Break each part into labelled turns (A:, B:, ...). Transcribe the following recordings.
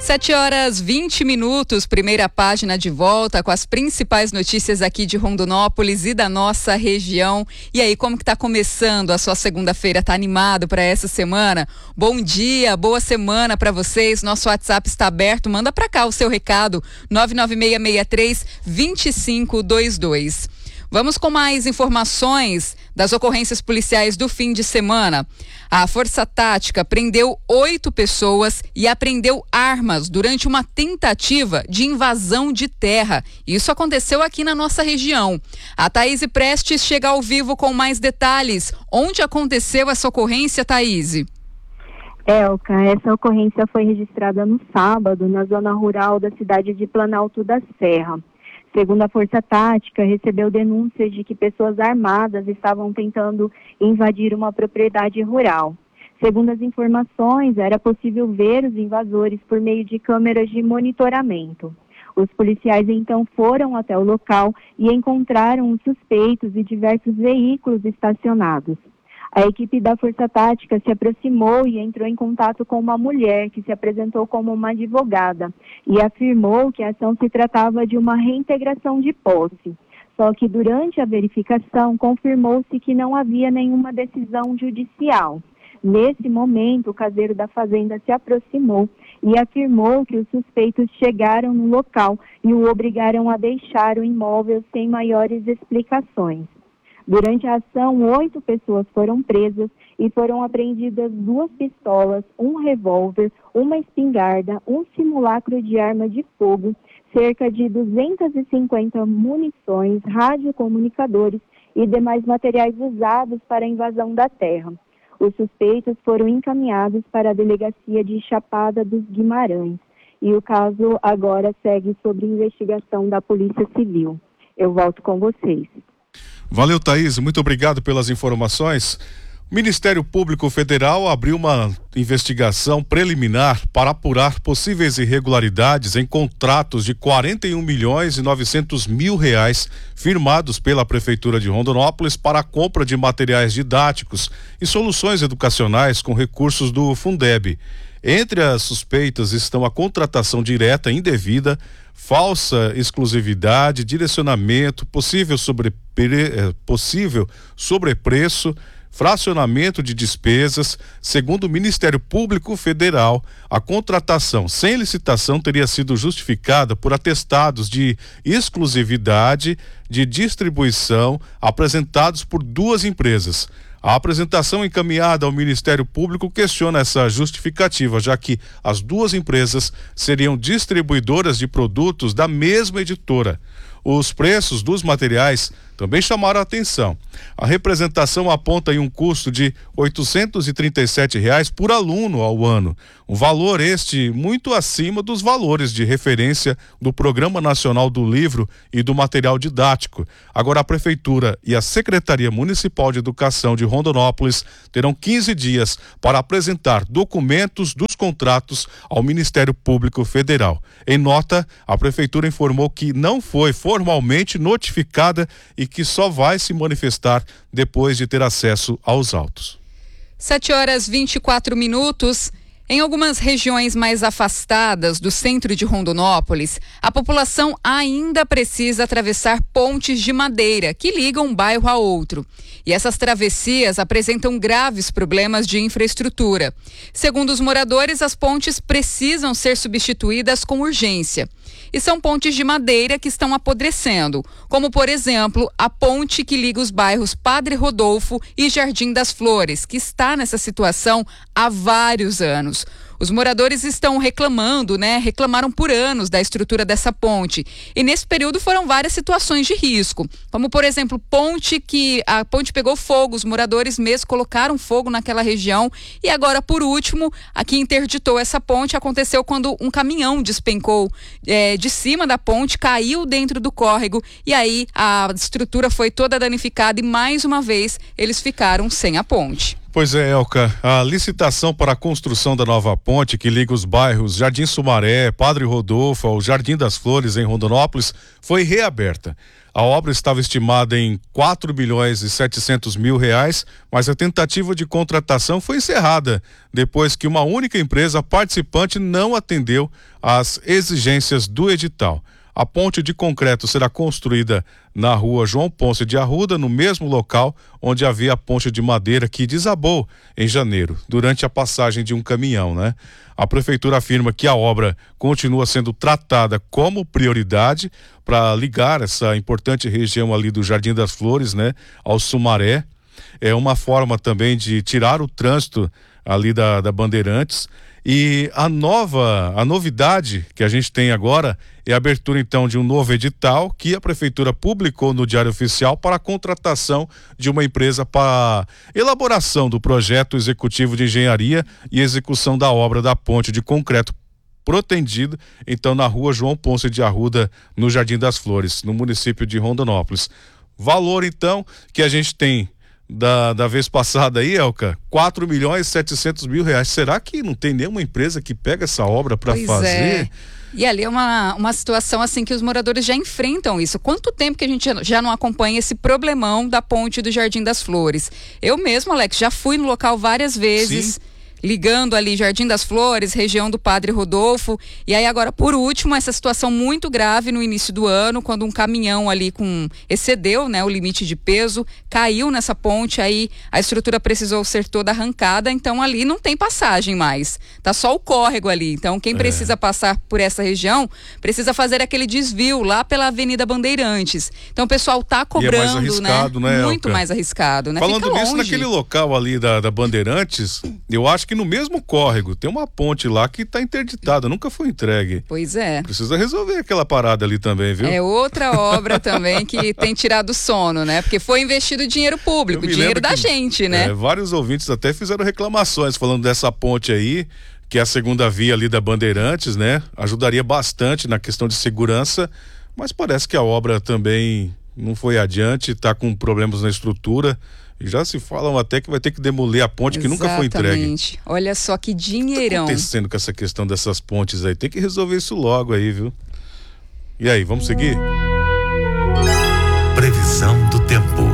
A: 7h20, primeira página de volta com as principais notícias aqui de Rondonópolis e da nossa região. E aí, como que tá começando a sua segunda-feira? Tá animado para essa semana? Bom dia, boa semana para vocês. Nosso WhatsApp está aberto, manda para cá o seu recado, 99663-2522. Vamos com mais informações das ocorrências policiais do fim de semana. A Força Tática prendeu 8 pessoas e apreendeu armas durante uma tentativa de invasão de terra. Isso aconteceu aqui na nossa região. A Thaís Prestes chega ao vivo com mais detalhes. Onde aconteceu essa ocorrência, Thaís?
B: Elka, essa ocorrência foi registrada no sábado na zona rural da cidade de Planalto da Serra. Segundo a Força Tática, recebeu denúncias de que pessoas armadas estavam tentando invadir uma propriedade rural. Segundo as informações, era possível ver os invasores por meio de câmeras de monitoramento. Os policiais então foram até o local e encontraram os suspeitos e diversos veículos estacionados. A equipe da Força Tática se aproximou e entrou em contato com uma mulher que se apresentou como uma advogada e afirmou que a ação se tratava de uma reintegração de posse. Só que durante a verificação confirmou-se que não havia nenhuma decisão judicial. Nesse momento, o caseiro da fazenda se aproximou e afirmou que os suspeitos chegaram no local e o obrigaram a deixar o imóvel sem maiores explicações. Durante a ação, 8 pessoas foram presas e foram apreendidas 2 pistolas, um revólver, uma espingarda, um simulacro de arma de fogo, cerca de 250 munições, radiocomunicadores e demais materiais usados para a invasão da terra. Os suspeitos foram encaminhados para a delegacia de Chapada dos Guimarães e o caso agora segue sob investigação da Polícia Civil. Eu volto com vocês.
C: Valeu, Thaís, muito obrigado pelas informações. O Ministério Público Federal abriu uma investigação preliminar para apurar possíveis irregularidades em contratos de 41.900.000 reais firmados pela Prefeitura de Rondonópolis para a compra de materiais didáticos e soluções educacionais com recursos do Fundeb. Entre as suspeitas estão a contratação direta indevida, falsa exclusividade, direcionamento, possível sobrepreço, fracionamento de despesas. Segundo o Ministério Público Federal, a contratação sem licitação teria sido justificada por atestados de exclusividade de distribuição apresentados por 2 empresas. A apresentação encaminhada ao Ministério Público questiona essa justificativa, já que as 2 empresas seriam distribuidoras de produtos da mesma editora. Os preços dos materiais também chamaram a atenção. A representação aponta em um custo de R$ 837 por aluno ao ano. Um valor este muito acima dos valores de referência do Programa Nacional do Livro e do Material Didático. Agora a Prefeitura e a Secretaria Municipal de Educação de Rondonópolis terão 15 dias para apresentar documentos dos contratos ao Ministério Público Federal. Em nota, a Prefeitura informou que não foi formalmente notificada e que só vai se manifestar depois de ter acesso aos autos.
A: 7h24. Em algumas regiões mais afastadas do centro de Rondonópolis, a população ainda precisa atravessar pontes de madeira que ligam um bairro a outro. E essas travessias apresentam graves problemas de infraestrutura. Segundo os moradores, as pontes precisam ser substituídas com urgência. E são pontes de madeira que estão apodrecendo, como, por exemplo, a ponte que liga os bairros Padre Rodolfo e Jardim das Flores, que está nessa situação há vários anos. Os moradores estão reclamaram por anos da estrutura dessa ponte. E nesse período foram várias situações de risco, como por exemplo, a ponte pegou fogo, os moradores mesmo colocaram fogo naquela região. E agora, por último, a que interditou essa ponte aconteceu quando um caminhão despencou de cima da ponte, caiu dentro do córrego e aí a estrutura foi toda danificada e mais uma vez eles ficaram sem a ponte.
C: Pois é, Elka, a licitação para a construção da nova ponte que liga os bairros Jardim Sumaré, Padre Rodolfo ao Jardim das Flores em Rondonópolis foi reaberta. A obra estava estimada em 4.700.000 reais, mas a tentativa de contratação foi encerrada depois que uma única empresa participante não atendeu às exigências do edital. A ponte de concreto será construída na rua João Ponce de Arruda, no mesmo local onde havia a ponte de madeira que desabou em janeiro, durante a passagem de um caminhão, né? A prefeitura afirma que a obra continua sendo tratada como prioridade para ligar essa importante região ali do Jardim das Flores, né, ao Sumaré. É uma forma também de tirar o trânsito ali da Bandeirantes. E a novidade que a gente tem agora é a abertura então de um novo edital que a prefeitura publicou no Diário Oficial para a contratação de uma empresa para elaboração do projeto executivo de engenharia e execução da obra da ponte de concreto protendido, então na rua João Ponce de Arruda, no Jardim das Flores, no município de Rondonópolis. Valor então que a gente tem da vez passada aí, Elka, 4.700.000 reais. Será que não tem nenhuma empresa que pega essa obra para fazer?
A: É. E ali é uma situação assim que os moradores já enfrentam isso. Quanto tempo que a gente já não acompanha esse problemão da ponte do Jardim das Flores? Eu mesmo, Alex, já fui no local várias vezes. Sim. Ligando ali Jardim das Flores, região do Padre Rodolfo, e aí agora por último essa situação muito grave no início do ano, quando um caminhão ali excedeu, né, o limite de peso, caiu nessa ponte, aí a estrutura precisou ser toda arrancada, então ali não tem passagem mais, tá só o córrego ali, então quem precisa passar por essa região, precisa fazer aquele desvio lá pela Avenida Bandeirantes, então o pessoal tá cobrando,
C: é mais arriscado, né,
A: muito mais arriscado, né?
C: Falando nisso, naquele local ali da Bandeirantes, eu acho que no mesmo córrego tem uma ponte lá que está interditada, nunca foi entregue.
A: Pois é.
C: Precisa resolver aquela parada ali também, viu?
A: É outra obra também que tem tirado o sono, né? Porque foi investido dinheiro público, dinheiro da gente, né?
C: Vários ouvintes até fizeram reclamações falando dessa ponte aí, que é a segunda via ali da Bandeirantes, né? Ajudaria bastante na questão de segurança, mas parece que a obra também não foi adiante, está com problemas na estrutura. E já se falam até que vai ter que demolir a ponte que nunca foi entregue.
A: Exatamente. Olha só que dinheirão.
C: O que está acontecendo com essa questão dessas pontes aí? Tem que resolver isso logo aí, viu? E aí, vamos seguir?
D: Previsão do tempo.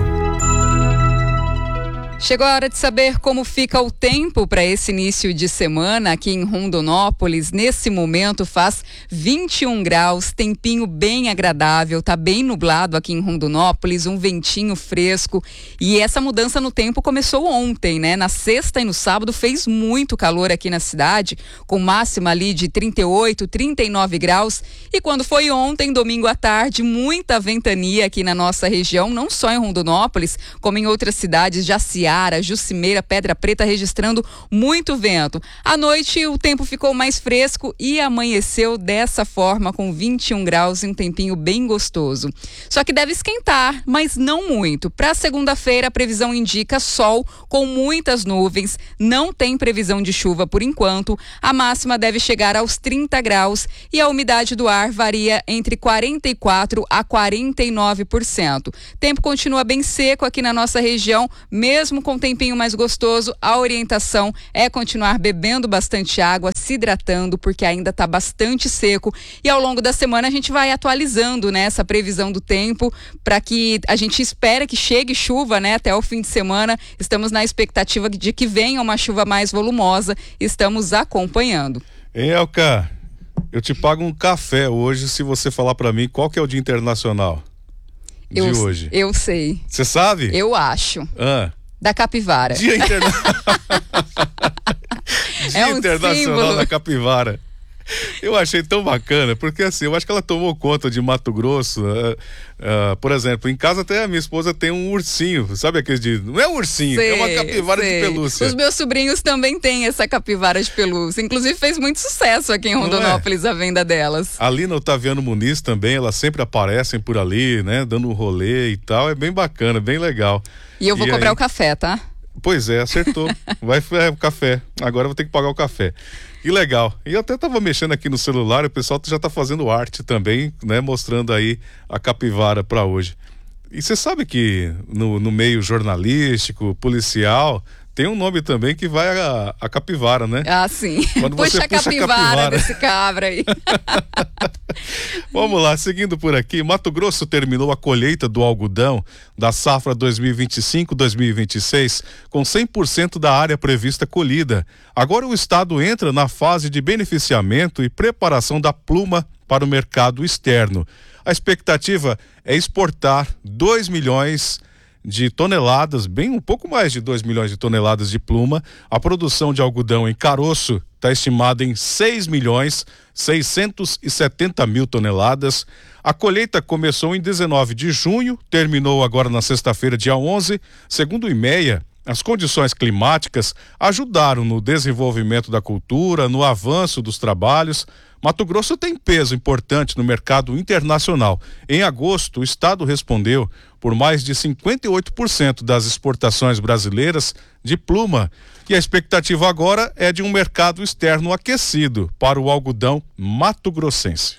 A: Chegou a hora de saber como fica o tempo para esse início de semana aqui em Rondonópolis. Nesse momento faz 21 graus, tempinho bem agradável, tá bem nublado aqui em Rondonópolis, um ventinho fresco. E essa mudança no tempo começou ontem, né? Na sexta e no sábado fez muito calor aqui na cidade, com máxima ali de 38, 39 graus. E quando foi ontem, domingo à tarde, muita ventania aqui na nossa região, não só em Rondonópolis, como em outras cidades, Jaciara, Jucimeira, Pedra Preta, registrando muito vento. À noite o tempo ficou mais fresco e amanheceu dessa forma com 21 graus e um tempinho bem gostoso. Só que deve esquentar, mas não muito. Para segunda-feira a previsão indica sol com muitas nuvens, não tem previsão de chuva por enquanto. A máxima deve chegar aos 30 graus e a umidade do ar varia entre 44% a 49%. Tempo continua bem seco aqui na nossa região, mesmo com um tempinho mais gostoso. A orientação é continuar bebendo bastante água, se hidratando, porque ainda está bastante seco. E ao longo da semana a gente vai atualizando, né, essa previsão do tempo, para que a gente espera que chegue chuva, né, até o fim de semana. Estamos na expectativa de que venha uma chuva mais volumosa. Estamos acompanhando.
C: Elka, eu te pago um café hoje se você falar para mim qual que é o Dia Internacional de hoje.
A: Eu sei.
C: Você sabe?
A: Eu acho. Da capivara.
C: Dia Internacional. Dia Internacional
A: símbolo
C: da capivara. Eu achei tão bacana, porque assim, eu acho que ela tomou conta de Mato Grosso. Por exemplo, em casa até a minha esposa tem um ursinho, sabe aquele não é um ursinho, é uma capivara de pelúcia.
A: Os meus sobrinhos também têm essa capivara de pelúcia, inclusive fez muito sucesso aqui em Rondonópolis a venda delas.
C: Ali no Otaviano Muniz também, elas sempre aparecem por ali, né, dando um rolê e tal, é bem bacana, bem legal.
A: E eu vou cobrar o café, tá?
C: Pois é, acertou. Vai o café. Agora eu vou ter que pagar o café. Que legal. E eu até tava mexendo aqui no celular, o pessoal já tá fazendo arte também, né? Mostrando aí a capivara para hoje. E você sabe que no meio jornalístico, policial, Tem um nome também que vai a capivara, né?
A: Ah, sim.
C: Quando você
A: puxa a capivara desse cabra aí.
C: Vamos lá, seguindo por aqui, Mato Grosso terminou a colheita do algodão da safra 2025-2026 com 100% da área prevista colhida. Agora o estado entra na fase de beneficiamento e preparação da pluma para o mercado externo. A expectativa é exportar 2 milhões de toneladas, bem um pouco mais de 2 milhões de toneladas de pluma. A produção de algodão em caroço está estimada em 6.670.000 toneladas. A colheita começou em 19 de junho, terminou agora na sexta-feira, dia 11. Segundo o IMEA, as condições climáticas ajudaram no desenvolvimento da cultura, no avanço dos trabalhos. Mato Grosso tem peso importante no mercado internacional. Em agosto, o estado respondeu por mais de 58% das exportações brasileiras de pluma. E a expectativa agora é de um mercado externo aquecido para o algodão mato-grossense.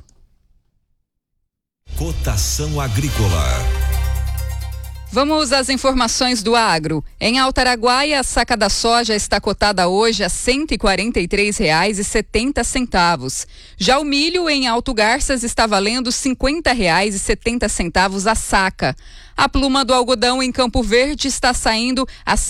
D: Cotação agrícola.
A: Vamos às informações do agro. Em Altaraguaia, a saca da soja está cotada hoje a R$ 143,70. Já o milho em Alto Garças está valendo R$ 50,70 a saca. A pluma do algodão em Campo Verde está saindo a R$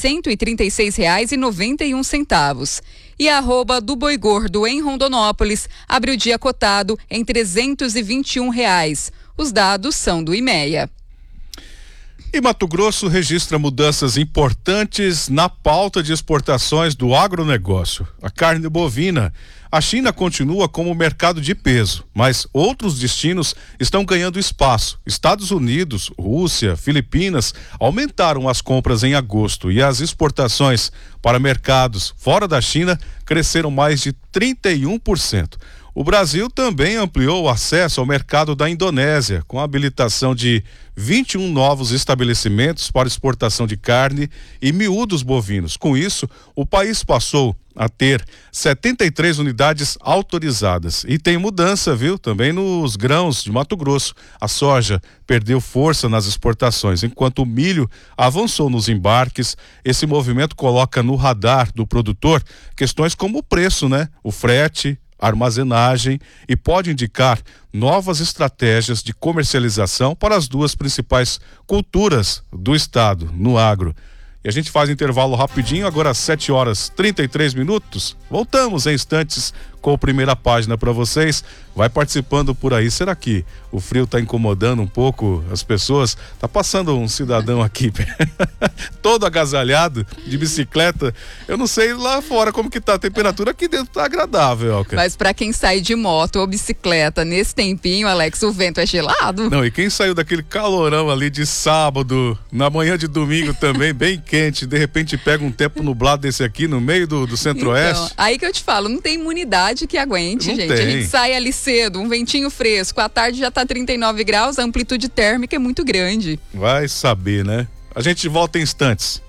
A: 136,91. E a arroba do boi gordo em Rondonópolis abre o dia cotado em R$ 321. Os dados são do IMEA.
C: E Mato Grosso registra mudanças importantes na pauta de exportações do agronegócio. A carne bovina. A China continua como mercado de peso, mas outros destinos estão ganhando espaço. Estados Unidos, Rússia, Filipinas aumentaram as compras em agosto e as exportações para mercados fora da China cresceram mais de 31%. O Brasil também ampliou o acesso ao mercado da Indonésia, com a habilitação de 21 novos estabelecimentos para exportação de carne e miúdos bovinos. Com isso, o país passou a ter 73 unidades autorizadas. E tem mudança, viu? Também nos grãos de Mato Grosso. A soja perdeu força nas exportações, enquanto o milho avançou nos embarques. Esse movimento coloca no radar do produtor questões como o preço, né? O frete, armazenagem, e pode indicar novas estratégias de comercialização para as duas principais culturas do estado, no agro. E a gente faz intervalo rapidinho, agora às 7h33. Voltamos em instantes com a primeira página para vocês. Vai participando por aí. Será que o frio está incomodando um pouco as pessoas? Tá passando um cidadão aqui todo agasalhado, de bicicleta. Eu não sei lá fora como que tá a temperatura, aqui dentro tá agradável, Elka.
A: Mas para quem sai de moto ou bicicleta nesse tempinho, Alex, o vento é gelado.
C: Não, e quem saiu daquele calorão ali de sábado, na manhã de domingo também, bem quente, de repente pega um tempo nublado desse aqui no meio do centro-oeste.
A: Então, aí que eu te falo, não tem imunidade que aguente,
C: não
A: gente.
C: Tem.
A: A gente sai ali cedo, um ventinho fresco, à tarde já tá 39 graus, a amplitude térmica é muito grande.
C: Vai saber, né? A gente volta em instantes.